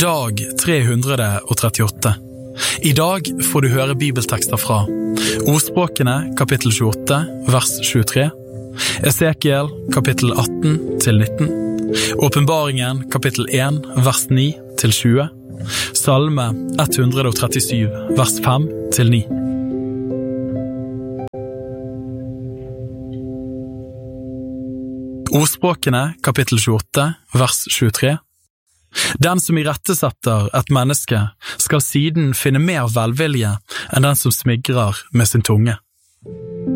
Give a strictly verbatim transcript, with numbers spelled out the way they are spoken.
Dag tre hundre trettiåtte. I dag får du høre bibeltekster fra Ordspråkene kapittel tjueåtte, vers tjuetre, Esekiel kapittel atten til nitten, Åpenbaringen kapittel én, vers ni til tjue, Salme ett hundre trettisju, vers fem til ni. Ordspråkene kapittel tjueåtte, vers tjuetre. Den som irettesetter et menneske skal siden finne mer velvilje enn den som smigrer med sin tunge.